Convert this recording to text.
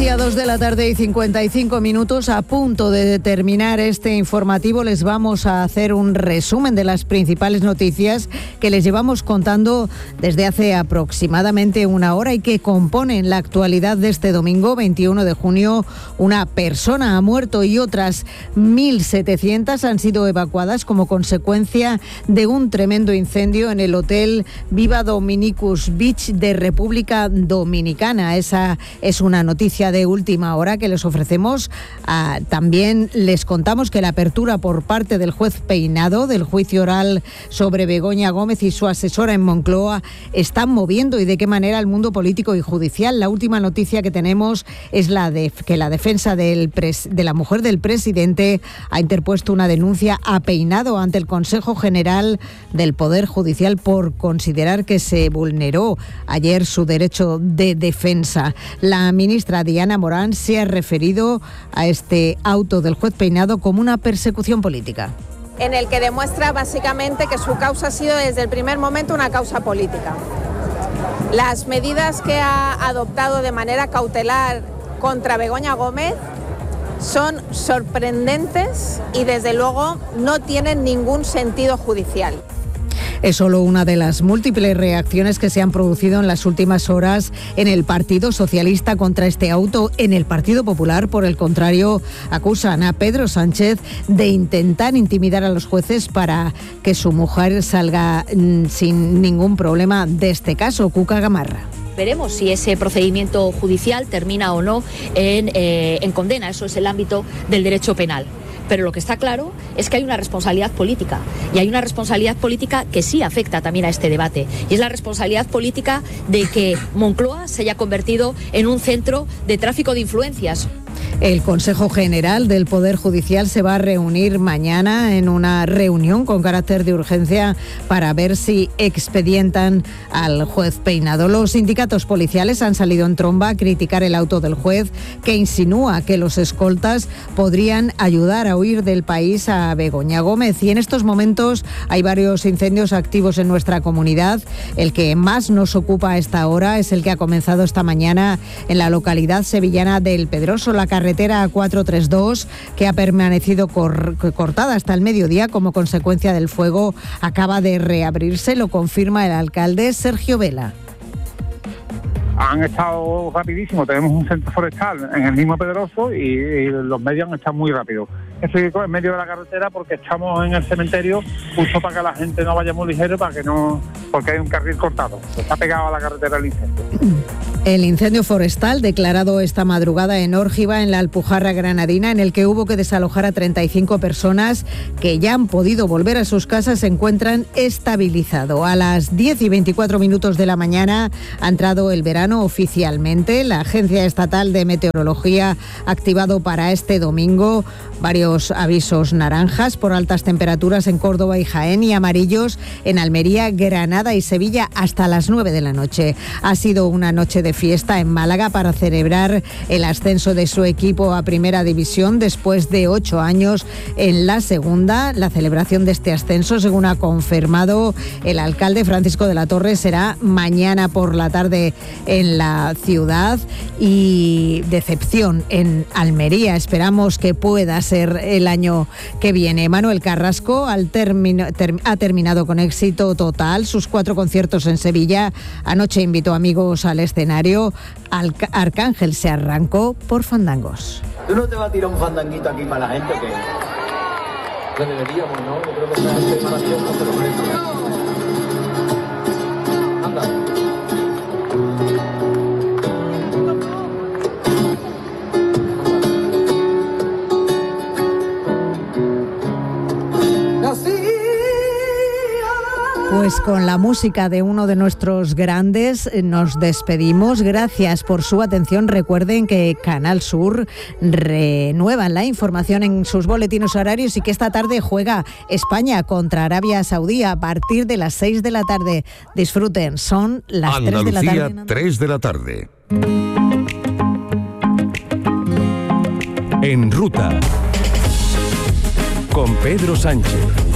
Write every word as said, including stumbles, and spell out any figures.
Casi a dos de la tarde y cincuenta y cinco minutos, a punto de terminar este informativo, les vamos a hacer un resumen de las principales noticias que les llevamos contando desde hace aproximadamente una hora y que componen la actualidad de este domingo veintiuno de junio. Una persona ha muerto y otras mil setecientas han sido evacuadas como consecuencia de un tremendo incendio en el hotel Viva Dominicus Beach de República Dominicana. Esa es una noticia de última hora que les ofrecemos. Ah, también les contamos que la apertura por parte del juez Peinado del juicio oral sobre Begoña Gómez y su asesora en Moncloa están moviendo y de qué manera el mundo político y judicial. La última noticia que tenemos es la de que la defensa del pres, de la mujer del presidente ha interpuesto una denuncia a Peinado ante el Consejo General del Poder Judicial por considerar que se vulneró ayer su derecho de defensa. La ministra Diana Morán se ha referido a este auto del juez Peinado como una persecución política, en el que demuestra básicamente que su causa ha sido desde el primer momento una causa política. Las medidas que ha adoptado de manera cautelar contra Begoña Gómez son sorprendentes y desde luego no tienen ningún sentido judicial. Es solo una de las múltiples reacciones que se han producido en las últimas horas en el Partido Socialista contra este auto. En el Partido Popular, por el contrario, acusan a Pedro Sánchez de intentar intimidar a los jueces para que su mujer salga mm, sin ningún problema de este caso. Cuca Gamarra. Veremos si ese procedimiento judicial termina o no en, eh, en condena. Eso es el ámbito del derecho penal. Pero lo que está claro es que hay una responsabilidad política y hay una responsabilidad política que sí afecta también a este debate y es la responsabilidad política de que Moncloa se haya convertido en un centro de tráfico de influencias. El Consejo General del Poder Judicial se va a reunir mañana en una reunión con carácter de urgencia para ver si expedientan al juez Peinado. Los sindicatos policiales han salido en tromba a criticar el auto del juez que insinúa que los escoltas podrían ayudar a huir del país a Begoña Gómez. Y en estos momentos hay varios incendios activos en nuestra comunidad. El que más nos ocupa a esta hora es el que ha comenzado esta mañana en la localidad sevillana del Pedroso, la carretera A cuatrocientos treinta y dos, que ha permanecido cor- cortada hasta el mediodía como consecuencia del fuego, acaba de reabrirse, lo confirma el alcalde Sergio Vela. Han estado rapidísimos, tenemos un centro forestal en el mismo Pedroso y, y los medios han estado muy rápidos. Estoy en medio de la carretera porque estamos en el cementerio justo para que la gente no vaya muy ligero, para que no, porque hay un carril cortado, está pegado a la carretera el incendio. El incendio forestal declarado esta madrugada en Órgiva, en la Alpujarra granadina, en el que hubo que desalojar a treinta y cinco personas que ya han podido volver a sus casas, se encuentran estabilizado. A las diez y veinticuatro minutos de la mañana ha entrado el verano oficialmente. La Agencia Estatal de Meteorología ha activado para este domingo varios avisos naranjas por altas temperaturas en Córdoba y Jaén y amarillos en Almería, Granada y Sevilla hasta las nueve de la noche. Ha sido una noche de fiesta en Málaga para celebrar el ascenso de su equipo a Primera División después de ocho años en la segunda. La celebración de este ascenso, según ha confirmado el alcalde Francisco de la Torre, será mañana por la tarde en la ciudad. Y decepción en Almería, esperamos que pueda ser el año que viene. Manuel Carrasco al termino, ter, ha terminado con éxito total sus cuatro conciertos en Sevilla. Anoche invitó amigos al escenario. Al, Arcángel se arrancó por fandangos. ¿Tú no te vas a tirar un fandanguito aquí para la gente o qué? Que deberíamos, ¿no? Yo creo que esta gente maravillosa se lo merece. Anda. Pues con la música de uno de nuestros grandes nos despedimos. Gracias por su atención. Recuerden que Canal Sur renueva la información en sus boletines horarios y que esta tarde juega España contra Arabia Saudí a partir de las seis de la tarde. Disfruten, son las tres de la tarde. Andalucía, tres de la tarde. En ruta con Pedro Sánchez.